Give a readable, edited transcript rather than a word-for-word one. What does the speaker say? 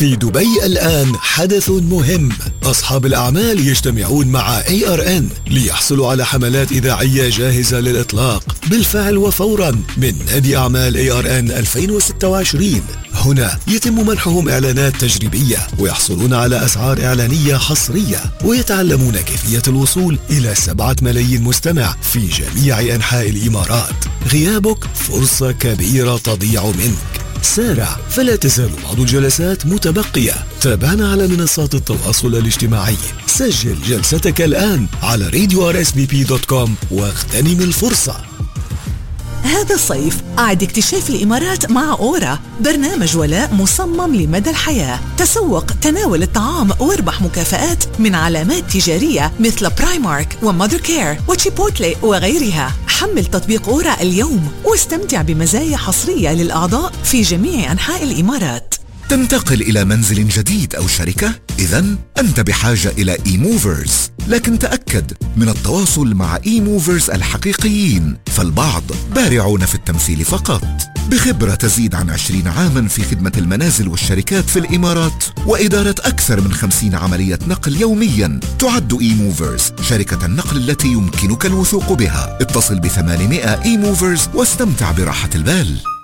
في دبي الآن حدث مهم. أصحاب الأعمال يجتمعون مع ARN ليحصلوا على حملات إذاعية جاهزة للإطلاق بالفعل وفورا من نادي أعمال ARN 2026. هنا يتم منحهم إعلانات تجريبية ويحصلون على أسعار إعلانية حصرية، ويتعلمون كيفية الوصول إلى 7 ملايين مستمع في جميع أنحاء الإمارات. غيابك فرصة كبيرة تضيع منك. سارع، فلا تزال بعض الجلسات متبقية. تابعنا على منصات التواصل الاجتماعي. سجل جلستك الآن على radio.rsbp.com واغتنم الفرصة. هذا الصيف أعد اكتشاف الإمارات مع أورا، برنامج ولاء مصمم لمدى الحياة. تسوق، تناول الطعام واربح مكافآت من علامات تجارية مثل برايمارك ومادر كير وتشيبوتلي وغيرها. حمل تطبيق أورا اليوم واستمتع بمزايا حصرية للأعضاء في جميع أنحاء الإمارات. تنتقل إلى منزل جديد أو شركة؟ إذن أنت بحاجة إلى eMovers، لكن تأكد من التواصل مع eMovers الحقيقيين، فالبعض بارعون في التمثيل فقط. بخبرة تزيد عن 20 عاما في خدمة المنازل والشركات في الإمارات وإدارة أكثر من 50 عملية نقل يوميا، تعد eMovers شركة النقل التي يمكنك الوثوق بها. اتصل ب800 eMovers واستمتع براحة البال.